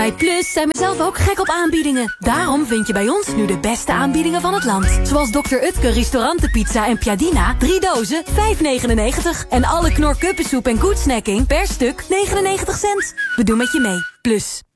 Bij Plus zijn we zelf ook gek op aanbiedingen. Daarom vind je bij ons nu de beste aanbiedingen van het land. Zoals Dr. Utke restaurantenpizza en Piadina, 3 dozen, €5,99. En alle Knor kuppensoep en goedsnacking per stuk 99 cent. We doen met je mee. Plus.